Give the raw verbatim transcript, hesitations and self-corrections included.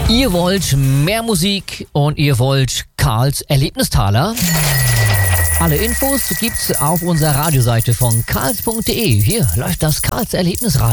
Ihr wollt mehr Musik und ihr wollt Karls Erlebnistaler? Alle Infos gibt's auf unserer Radioseite von karls punkt de. Hier läuft das Karls Erlebnisradio.